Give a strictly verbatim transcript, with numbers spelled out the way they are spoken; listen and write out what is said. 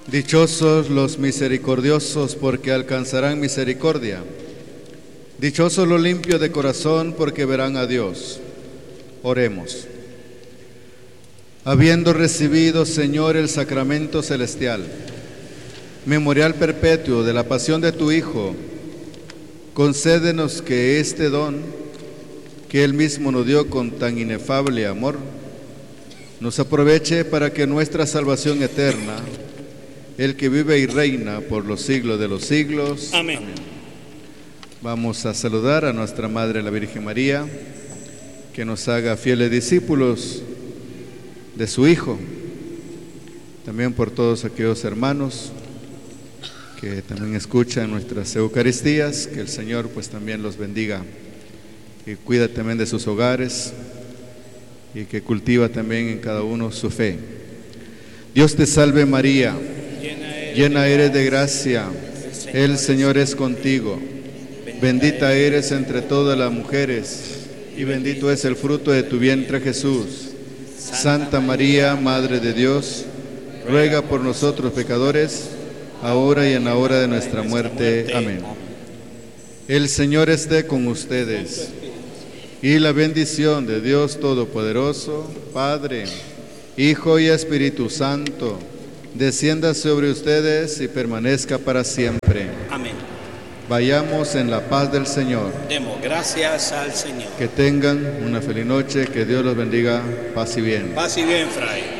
Dichosos los misericordiosos, porque alcanzarán misericordia. Dichosos los limpios de corazón, porque verán a Dios. Oremos. Habiendo recibido, Señor, el sacramento celestial, memorial perpetuo de la pasión de tu Hijo, concédenos que este don, que Él mismo nos dio con tan inefable amor, nos aproveche para que nuestra salvación eterna, el que vive y reina por los siglos de los siglos. Amén. Amén. Vamos a saludar a nuestra Madre la Virgen María, que nos haga fieles discípulos de su Hijo. También por todos aquellos hermanos que también escuchan nuestras Eucaristías, que el Señor pues también los bendiga y cuida también de sus hogares y que cultiva también en cada uno su fe. Dios te salve María, llena eres de gracia, el Señor es contigo, bendita eres entre todas las mujeres y bendito es el fruto de tu vientre Jesús. Santa María, Madre de Dios, ruega por nosotros pecadores, ahora y en la hora de nuestra muerte. Amén. El Señor esté con ustedes, y la bendición de Dios Todopoderoso, Padre, Hijo y Espíritu Santo, descienda sobre ustedes y permanezca para siempre. Amén. Vayamos en la paz del Señor. Demos gracias al Señor. Que tengan una feliz noche, que Dios los bendiga. Paz y bien. Paz y bien, Fray.